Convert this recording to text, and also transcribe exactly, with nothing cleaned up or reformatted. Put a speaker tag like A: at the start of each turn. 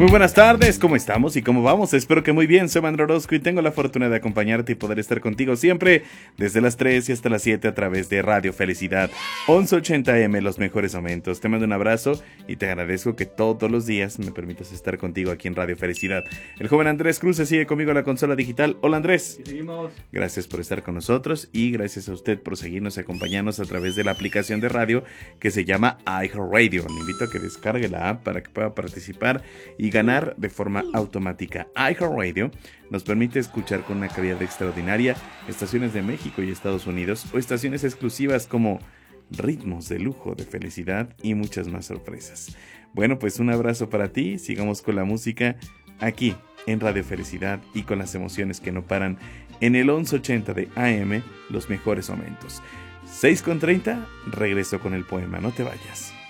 A: Muy buenas tardes, ¿cómo estamos y cómo vamos? Espero que muy bien, soy Mandro Orozco y tengo la fortuna de acompañarte y poder estar contigo siempre desde las tres y hasta las siete a través de Radio Felicidad once ochenta A M, los mejores momentos. Te mando un abrazo y te agradezco que todos los días me permitas estar contigo aquí en Radio Felicidad. El joven Andrés Cruz se sigue conmigo en la consola digital. Hola Andrés.
B: Y seguimos.
A: Gracias por estar con nosotros y gracias a usted por seguirnos y acompañarnos a través de la aplicación de radio que se llama iHeartRadio. Le invito a que descargue la app para que pueda participar y ganar de forma automática. iHeartRadio nos permite escuchar con una calidad extraordinaria estaciones de México y Estados Unidos o estaciones exclusivas como ritmos de lujo, de felicidad y muchas más sorpresas. Bueno, pues un abrazo para ti. Sigamos con la música aquí en Radio Felicidad y con las emociones que no paran en el once ochenta de A M, los mejores momentos. seis con treinta, regreso con el poema. No te vayas.